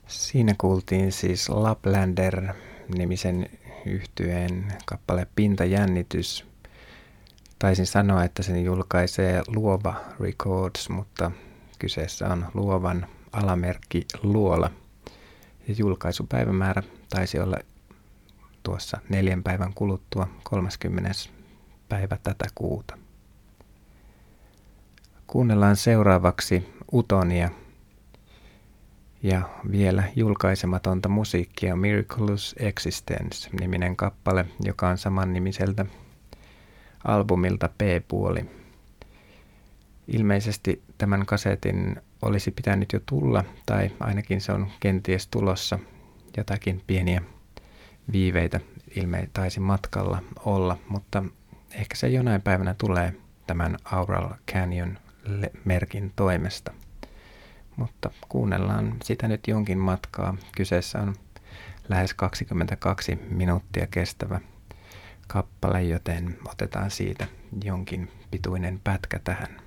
Siinä kuultiin siis Laplander-nimisen yhtyeen kappale Pintajännitys. Taisin sanoa, että sen julkaisee Luova Records, mutta kyseessä on Luovan alamerkki Luola. Ja julkaisupäivämäärä taisi olla tuossa 4 päivän kuluttua 30. päivä tätä kuuta. Kuunnellaan seuraavaksi Utonia ja vielä julkaisematonta musiikkia Miraculous Existence-niminen kappale, joka on samannimiseltä albumilta B-puoli. Ilmeisesti tämän kasetin olisi pitänyt jo tulla, tai ainakin se on kenties tulossa. Jotakin pieniä viiveitä taisi matkalla olla, mutta ehkä se jonain päivänä tulee tämän Aural Canyon-merkin toimesta. Mutta kuunnellaan sitä nyt jonkin matkaa. Kyseessä on lähes 22 minuuttia kestävä kappale, joten otetaan siitä jonkin pituinen pätkä tähän.